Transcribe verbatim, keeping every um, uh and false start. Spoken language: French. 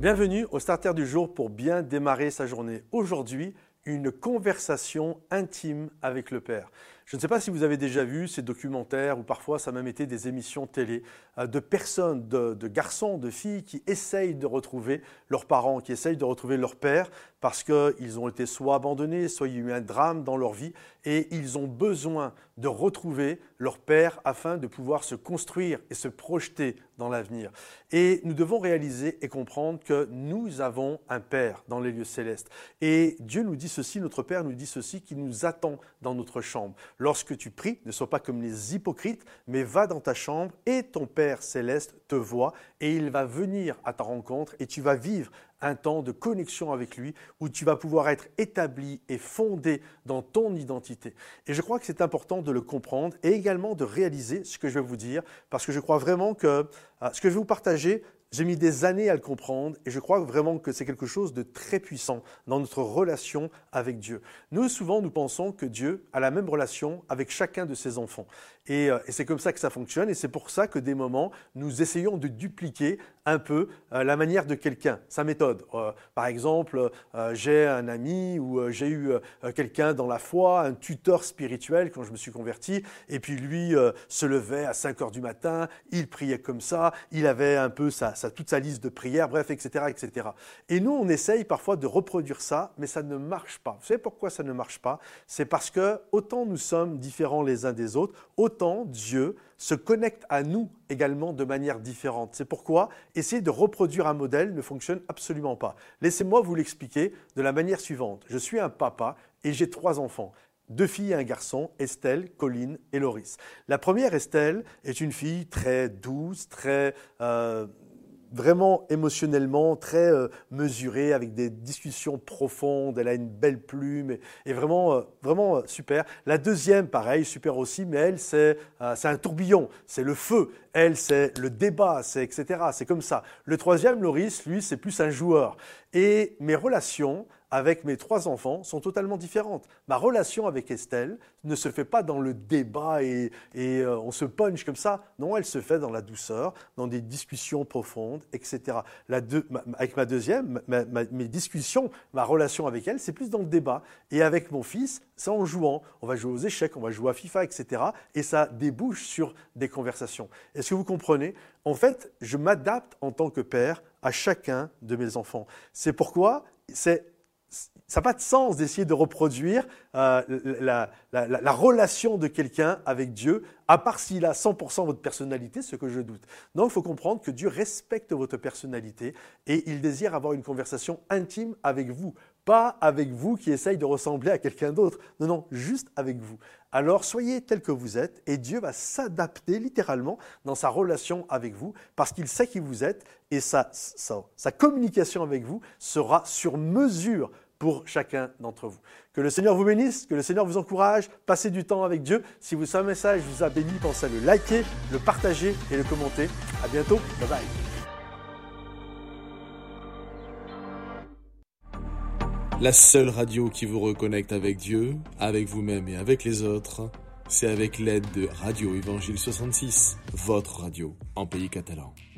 Bienvenue au Starter du jour pour bien démarrer sa journée. Aujourd'hui, une conversation intime avec le Père. Je ne sais pas si vous avez déjà vu ces documentaires ou parfois ça a même été des émissions télé euh, de personnes, de, de garçons, de filles qui essayent de retrouver leurs parents, qui essayent de retrouver leur père parce qu'ils ont été soit abandonnés, soit il y a eu un drame dans leur vie et ils ont besoin de retrouver leur père afin de pouvoir se construire et se projeter dans l'avenir. Et nous devons réaliser et comprendre que nous avons un Père dans les lieux célestes. Et Dieu nous dit ceci, notre Père nous dit ceci, qu'il nous attend dans notre chambre. Lorsque tu pries, ne sois pas comme les hypocrites, mais va dans ta chambre et ton Père céleste te voit et il va venir à ta rencontre et tu vas vivre un temps de connexion avec lui où tu vas pouvoir être établi et fondé dans ton identité. Et je crois que c'est important de le comprendre et également de réaliser ce que je vais vous dire parce que je crois vraiment que euh, ce que je vais vous partager, j'ai mis des années à le comprendre et je crois vraiment que c'est quelque chose de très puissant dans notre relation avec Dieu. Nous, souvent, nous pensons que Dieu a la même relation avec chacun de ses enfants. Et, euh, et c'est comme ça que ça fonctionne et c'est pour ça que des moments, nous essayons de dupliquer un peu euh, la manière de quelqu'un, sa méthode. Euh, par exemple, euh, j'ai un ami ou euh, j'ai eu euh, quelqu'un dans la foi, un tuteur spirituel quand je me suis converti et puis lui euh, se levait à cinq heures du matin, il priait comme ça, il avait un peu sa Ça, toute sa liste de prières, bref, et cetera, et cetera. Et nous, on essaye parfois de reproduire ça, mais ça ne marche pas. Vous savez pourquoi ça ne marche pas? C'est parce que autant nous sommes différents les uns des autres, autant Dieu se connecte à nous également de manière différente. C'est pourquoi essayer de reproduire un modèle ne fonctionne absolument pas. Laissez-moi vous l'expliquer de la manière suivante. Je suis un papa et j'ai trois enfants. Deux filles et un garçon, Estelle, Colline et Loris. La première, Estelle, est une fille très douce, très... Euh, vraiment émotionnellement très euh, mesurée, avec des discussions profondes, elle a une belle plume et, et vraiment, euh, vraiment euh, super. La deuxième, pareil, super aussi, mais elle, c'est euh, c'est un tourbillon, c'est le feu. Elle, c'est le débat, c'est et cetera. C'est comme ça. Le troisième, Loris, lui, c'est plus un joueur. Et mes relations avec mes trois enfants sont totalement différentes. Ma relation avec Estelle ne se fait pas dans le débat et, et euh, on se punch comme ça. Non, elle se fait dans la douceur, dans des discussions profondes, et cetera. La deux, ma, avec ma deuxième, ma, ma, mes discussions, ma relation avec elle, c'est plus dans le débat. Et avec mon fils, c'est en jouant. On va jouer aux échecs, on va jouer à FIFA, et cetera. Et ça débouche sur des conversations. Est-ce que vous comprenez? En fait, je m'adapte en tant que père à chacun de mes enfants. C'est pourquoi c'est ça n'a pas de sens d'essayer de reproduire euh, la, la, la, la relation de quelqu'un avec Dieu, à part s'il a cent pour cent votre personnalité, ce que je doute. Donc, il faut comprendre que Dieu respecte votre personnalité et il désire avoir une conversation intime avec vous. Pas avec vous qui essaye de ressembler à quelqu'un d'autre. Non, non, juste avec vous. Alors, soyez tel que vous êtes et Dieu va s'adapter littéralement dans sa relation avec vous parce qu'il sait qui vous êtes et sa, sa, sa communication avec vous sera sur mesure pour chacun d'entre vous. Que le Seigneur vous bénisse, que le Seigneur vous encourage, passez du temps avec Dieu. Si vous, ce message vous a béni, pensez à le liker, le partager et le commenter. À bientôt, bye bye. La seule radio qui vous reconnecte avec Dieu, avec vous-même et avec les autres, c'est avec l'aide de Radio Évangile soixante-six, votre radio en pays catalan.